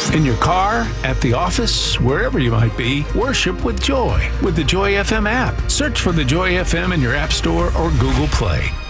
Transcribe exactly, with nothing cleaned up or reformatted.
In your car, at the office, wherever you might be, worship with Joy with the Joy F M app. Search for the Joy F M in your App Store or Google Play.